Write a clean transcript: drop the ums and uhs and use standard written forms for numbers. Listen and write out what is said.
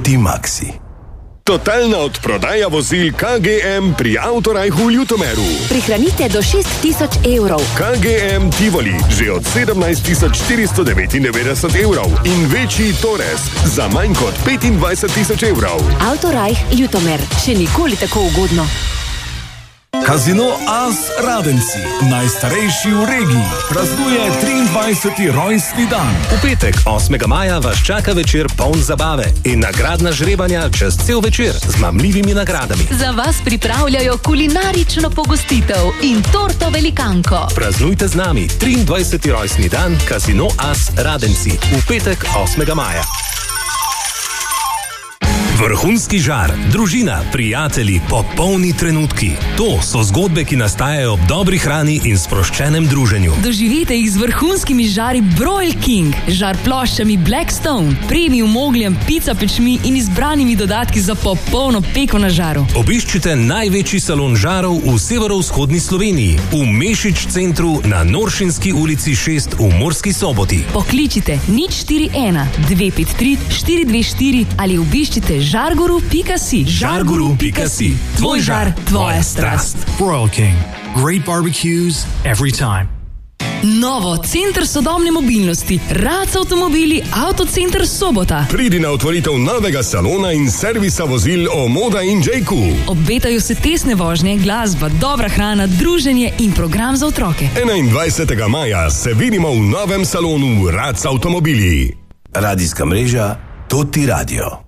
Maxi. Totalna odprodaja vozil KGM pri Avtorajhu v Ljutomeru. Prihranite do 6.000 evrov. KGM Tivoli že od 17.499 evrov in večji Torres za manj kot 25.000 evrov. Avtorajh Ljutomer. Še nikoli tako ugodno. Casino As Radenci, najstarejši v regiji, praznuje 23. rojstni dan. V petek, 8. maja, vas čaka večer poln zabave in nagradna žrebanja čez cel večer z mamljivimi nagradami. Za vas pripravljajo kulinarično pogostitev in torto velikanko. Praznujte z nami 23. rojstni dan Casino As Radenci v petek, 8. maja. Vrhunski žar, družina, prijatelji, popolni trenutki. To so zgodbe, ki nastajajo ob dobri hrani in sproščenem druženju. Doživite jih z vrhunskimi žari Broil King, žar ploščami Blackstone, premium ogljem, pizza pečmi in izbranimi dodatki za popolno peko na žaru. Obiščite največji salon žarov v severovzhodni Sloveniji, v Mešič centru na Noršinski ulici 6 v Murski Soboti. Pokličite 041 253 424 ali obiščite žarguru.si. Žarguru.si. Tvoj žar, tvoja strast. Broil King. Great barbecues every time. Novo, center sodobne mobilnosti, Rac avtomobili, Avtocenter Sobota. Pridi na otvoritev novega salona in servisa vozil Omoda in Jayku. Obetajo se tesne vožnje, glasba, dobra hrana, druženje in program za otroke. 21. maja se vidimo v novem salonu Rac avtomobili. Radijska mreža Toti Radio.